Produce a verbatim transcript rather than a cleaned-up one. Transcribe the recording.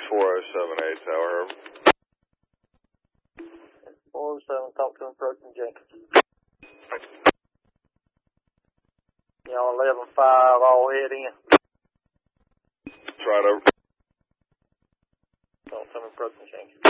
four oh seven eight, Tower Herb. four oh seven, talk to him, approaching Jenkins. Y'all eleven five, all head in. Try to... Talk to him, approaching Jenkins.